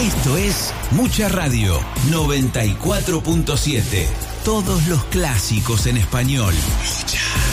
Esto es Mucha Radio 94.7. Todos los clásicos en español. Mucha.